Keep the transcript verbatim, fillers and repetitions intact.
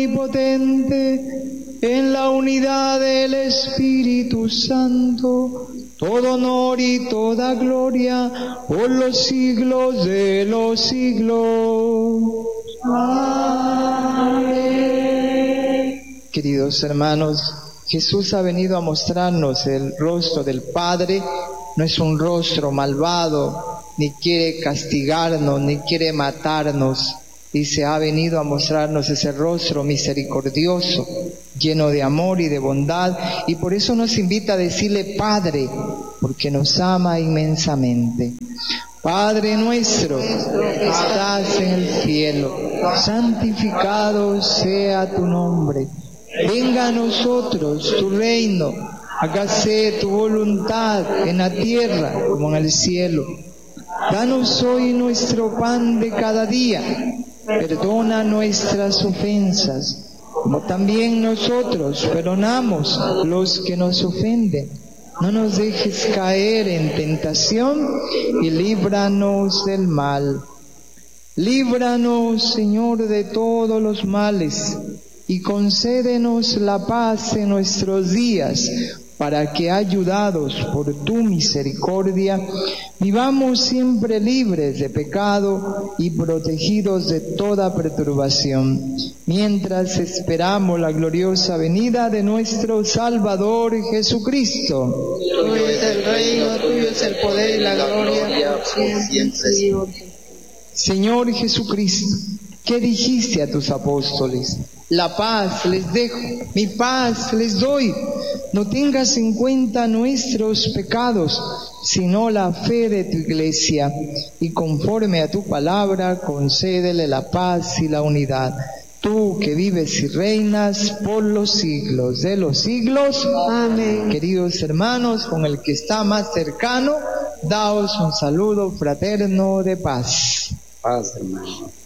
omnipotente, en la unidad del Espíritu Santo, todo honor y toda gloria por los siglos de los siglos. Amén. Queridos hermanos, Jesús ha venido a mostrarnos el rostro del Padre. No es un rostro malvado, ni quiere castigarnos, ni quiere matarnos. Dice, ha venido a mostrarnos ese rostro misericordioso, lleno de amor y de bondad, y por eso nos invita a decirle Padre, porque nos ama inmensamente. Padre nuestro, que estás en el cielo, santificado sea tu nombre. Venga a nosotros tu reino, hágase tu voluntad en la tierra como en el cielo. Danos hoy nuestro pan de cada día. Perdona nuestras ofensas, como también nosotros perdonamos a los que nos ofenden. No nos dejes caer en tentación y líbranos del mal. Líbranos, Señor, de todos los males y concédenos la paz en nuestros días, para que, ayudados por tu misericordia, vivamos siempre libres de pecado y protegidos de toda perturbación, mientras esperamos la gloriosa venida de nuestro Salvador Jesucristo. Tuyo es el reino, tuyo es el poder y la gloria, por siempre. Señor Jesucristo, ¿qué dijiste a tus apóstoles? La paz les dejo, mi paz les doy. No tengas en cuenta nuestros pecados, sino la fe de tu iglesia, y conforme a tu palabra, concédele la paz y la unidad. Tú que vives y reinas por los siglos de los siglos. Amén. Queridos hermanos, con el que está más cercano, daos un saludo fraterno de paz. Paz, hermano.